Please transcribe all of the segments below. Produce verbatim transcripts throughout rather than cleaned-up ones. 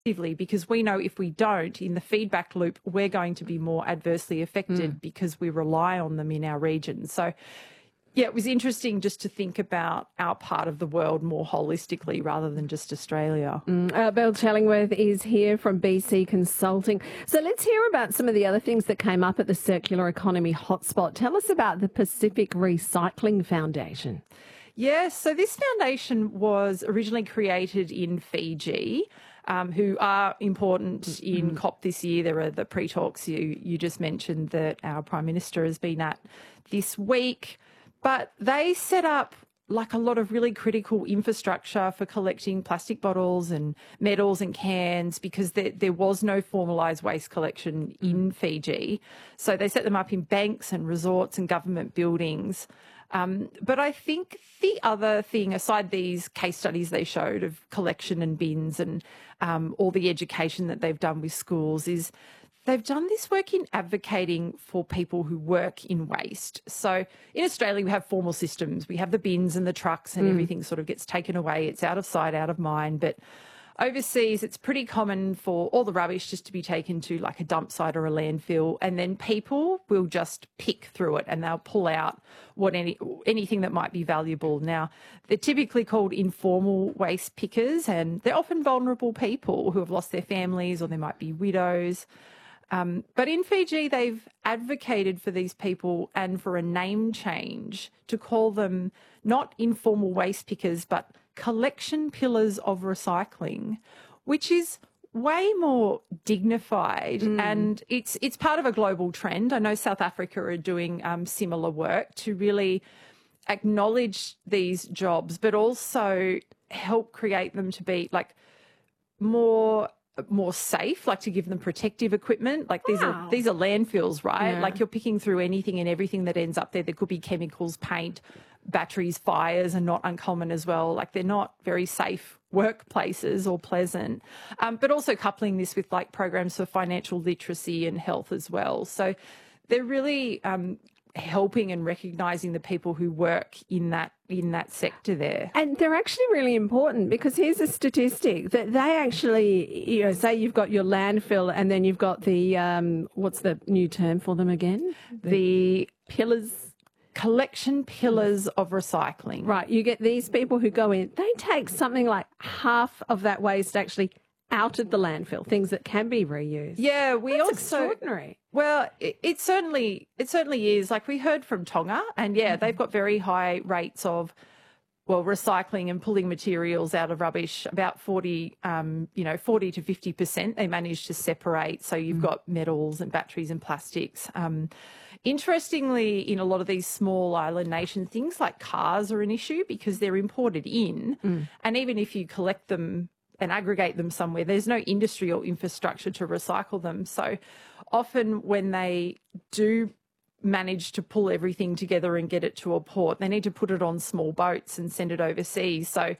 because we know if we don't, in the feedback loop, we're going to be more adversely affected mm. because we rely on them in our region. So, yeah, it was interesting just to think about our part of the world more holistically rather than just Australia. Mm. Uh, Belle Challingworth is here from B C Consulting. So let's hear about some of the other things that came up at the Circular Economy Hotspot. Tell us about the Pacific Recycling Foundation. Yes, so this foundation was originally created in Fiji, um, who are important in mm. COP this year. There are the pre-talks you, you just mentioned that our Prime Minister has been at this week. But they set up like a lot of really critical infrastructure for collecting plastic bottles and metals and cans because there, there was no formalised waste collection in Fiji. So they set them up in banks and resorts and government buildings. Um, but I think the other thing, aside these case studies they showed of collection and bins and um, all the education that they've done with schools, is they've done this work in advocating for people who work in waste. So in Australia, we have formal systems. We have the bins and the trucks and mm. everything sort of gets taken away. It's out of sight, out of mind. But overseas, it's pretty common for all the rubbish just to be taken to like a dump site or a landfill, and then people will just pick through it and they'll pull out what any anything that might be valuable. Now, they're typically called informal waste pickers, and they're often vulnerable people who have lost their families or they might be widows. Um, but in Fiji, they've advocated for these people and for a name change to call them not informal waste pickers, but collection pillars of recycling, which is way more dignified. Mm. And it's it's part of a global trend. I know South Africa are doing um, similar work to really acknowledge these jobs, but also help create them to be like more more safe, like to give them protective equipment. Like these wow. are these are landfills, right? Yeah. Like you're picking through anything and everything that ends up there. There could be chemicals, paint, batteries, fires are not uncommon as well. Like they're not very safe workplaces or pleasant. Um, but also coupling this with like programs for financial literacy and health as well. So they're really um, helping and recognising the people who work in that in that sector there. And they're actually really important because here's a statistic that they actually, you know, say you've got your landfill and then you've got the, um, what's the new term for them again? The, the pillars. Collection pillars of recycling. Right. You get these people who go in, they take something like half of that waste actually out of the landfill, things that can be reused. Yeah, we That's also extraordinary. Well, it, it certainly it certainly is. Like we heard from Tonga, and yeah, mm-hmm. they've got very high rates of well recycling and pulling materials out of rubbish. About forty, um, you know, forty to fifty percent they manage to separate. So you've mm-hmm. got metals and batteries and plastics. Um, Interestingly, in a lot of these small island nations, things like cars are an issue because they're imported in. Mm. And even if you collect them and aggregate them somewhere, there's no industry or infrastructure to recycle them. So often when they do manage to pull everything together and get it to a port, they need to put it on small boats and send it overseas. So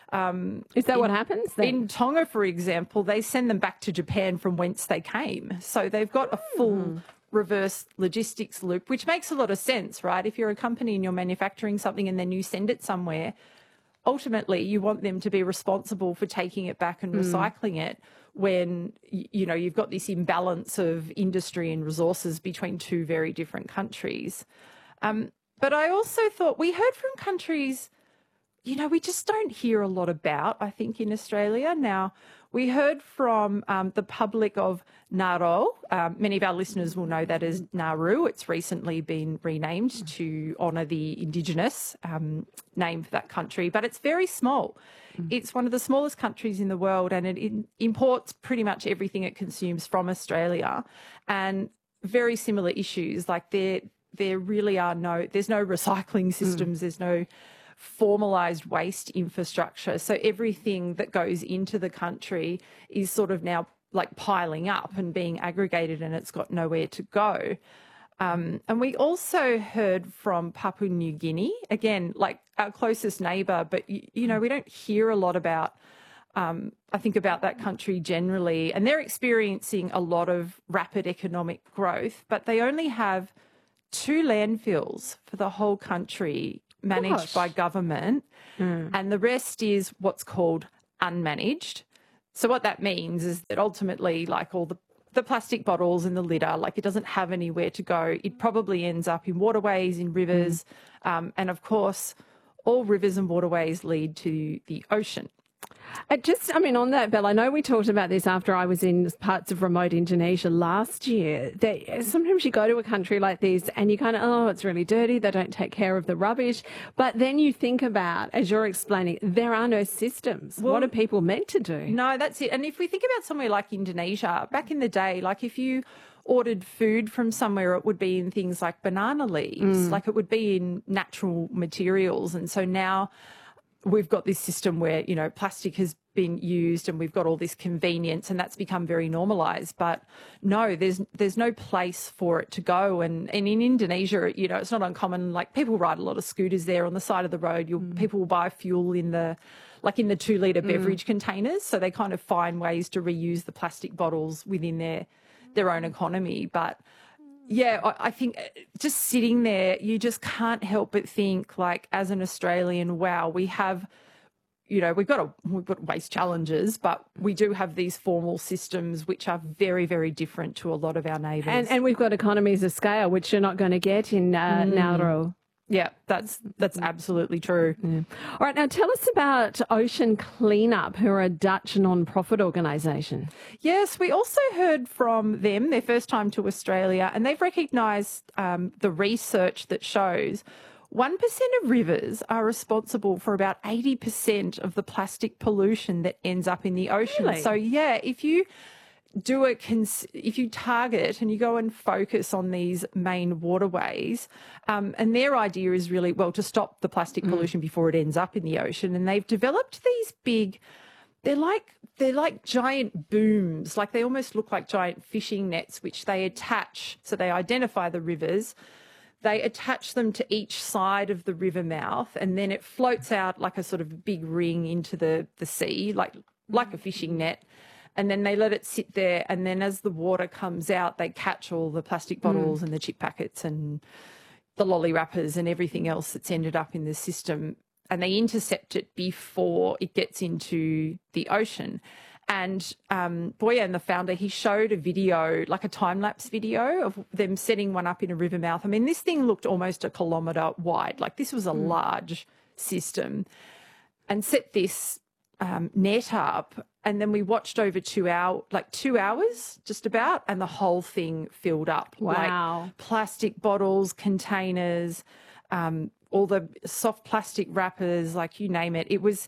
um, is that in, what happens then? In Tonga, for example, they send them back to Japan from whence they came. So they've got a full... Mm. reverse logistics loop, which makes a lot of sense, right? If you're a company and you're manufacturing something and then you send it somewhere, ultimately you want them to be responsible for taking it back and mm. recycling it when, you know, you've got this imbalance of industry and resources between two very different countries. Um, but I also thought we heard from countries, you know, we just don't hear a lot about, I think, in Australia. Now, we heard from um, the public of Nauru. Um, many of our listeners will know that as Nauru. It's recently been renamed to honour the Indigenous um, name for that country, but it's very small. Mm. It's one of the smallest countries in the world, and it in, imports pretty much everything it consumes from Australia, and very similar issues. Like there, there really are no, there's no recycling systems, mm. there's no formalised waste infrastructure. So everything that goes into the country is sort of now like piling up and being aggregated, and it's got nowhere to go. Um, and we also heard from Papua New Guinea, again, like our closest neighbour, but, you, you know, we don't hear a lot about, um, I think, about that country generally. And they're experiencing a lot of rapid economic growth, but they only have two landfills for the whole country managed Gosh. by government, mm. and the rest is what's called unmanaged. So what that means is that ultimately, like all the the plastic bottles and the litter, like it doesn't have anywhere to go. It probably ends up in waterways, in rivers, mm. um, and of course, all rivers and waterways lead to the ocean. It just, I mean, on that, Belle, I know we talked about this after I was in parts of remote Indonesia last year, that sometimes you go to a country like this and you kind of, oh, it's really dirty, they don't take care of the rubbish. But then you think about, as you're explaining, there are no systems. Well, what are people meant to do? No, that's it. And if we think about somewhere like Indonesia, back in the day, like if you ordered food from somewhere, it would be in things like banana leaves, mm. like it would be in natural materials. And so now we've got this system where, you know, plastic has been used and we've got all this convenience and that's become very normalised. But no, there's there's no place for it to go. And, and in Indonesia, you know, it's not uncommon, like people ride a lot of scooters there on the side of the road. You'll, mm. People will buy fuel in the, like in the two litre beverage mm. containers. So they kind of find ways to reuse the plastic bottles within their, their own economy. But yeah, I think just sitting there, you just can't help but think, like, as an Australian, wow, we have, you know, we've got a, we've got waste challenges, but we do have these formal systems which are very, very different to a lot of our neighbours. And, and we've got economies of scale, which you're not going to get in uh, mm. Nauru. Yeah, that's that's absolutely true. Yeah. All right, now tell us about Ocean Cleanup, who are a Dutch non-profit organisation. Yes, we also heard from them, their first time to Australia, and they've recognised um, the research that shows one percent of rivers are responsible for about eighty percent of the plastic pollution that ends up in the ocean. Really? So, yeah, if you do a cons- if you target and you go and focus on these main waterways, um, and their idea is really, well, to stop the plastic pollution mm. before it ends up in the ocean. And they've developed these big, they're like they're like giant booms, like they almost look like giant fishing nets, which they attach. So they identify the rivers, they attach them to each side of the river mouth, and then it floats out like a sort of big ring into the the sea, like like a fishing net. And then they let it sit there, and then as the water comes out, they catch all the plastic bottles mm. and the chip packets and the lolly wrappers and everything else that's ended up in the system, and they intercept it before it gets into the ocean. And um, Boyan, the founder, he showed a video, like a time-lapse video of them setting one up in a river mouth. I mean, this thing looked almost a kilometre wide. Like this was a mm. large system, and set this um, net up. And then we watched over two hour, like two hours, just about, and the whole thing filled up. Wow! Like plastic bottles, containers, um, all the soft plastic wrappers, like you name it. It was,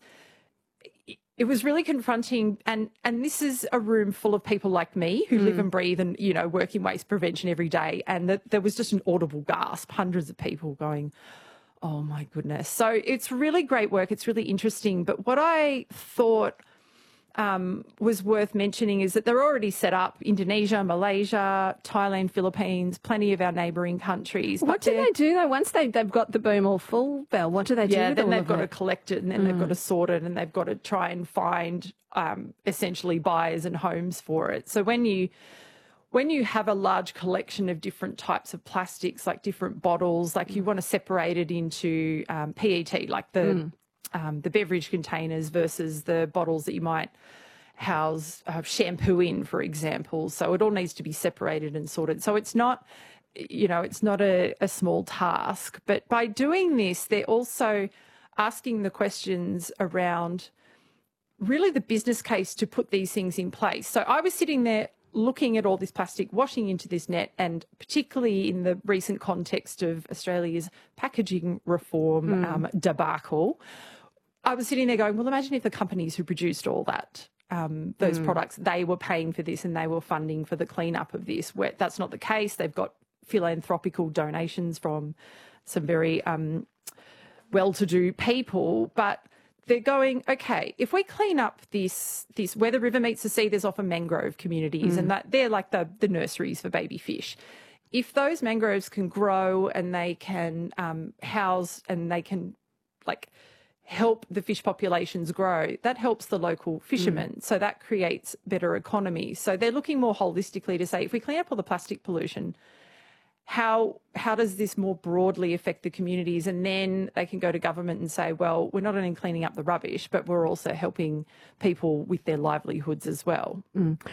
it was really confronting. And and this is a room full of people like me who mm. live and breathe and you know work in waste prevention every day. And that there was just an audible gasp. Hundreds of people going, "Oh my goodness!" So it's really great work. It's really interesting. But what I thought Um, was worth mentioning is that they're already set up Indonesia, Malaysia, Thailand, Philippines, plenty of our neighbouring countries. What do they do though once they, they've got the boom all full, Belle? What do they do yeah, with then all they've of got it? to collect it and then mm. they've got to sort it and they've got to try and find um, essentially buyers and homes for it. So when you when you have a large collection of different types of plastics, like different bottles, like you want to separate it into um, P E T, like the mm. um, the beverage containers versus the bottles that you might house uh, shampoo in, for example. So it all needs to be separated and sorted. So it's not, you know, it's not a, a small task. But by doing this, they're also asking the questions around really the business case to put these things in place. So I was sitting there looking at all this plastic washing into this net, and particularly in the recent context of Australia's packaging reform mm. um, debacle, I was sitting there going, well, imagine if the companies who produced all that, um, those mm. products, they were paying for this and they were funding for the cleanup of this. Where that's not the case. They've got philanthropical donations from some very um, well-to-do people, but they're going, okay, if we clean up this, this where the river meets the sea, there's often mangrove communities mm. and that they're like the, the nurseries for baby fish. If those mangroves can grow and they can um, house and they can like help the fish populations grow, that helps the local fishermen. Mm. So that creates better economy. So they're looking more holistically to say, if we clean up all the plastic pollution, how how does this more broadly affect the communities? And then they can go to government and say, well, we're not only cleaning up the rubbish, but we're also helping people with their livelihoods as well. Mm.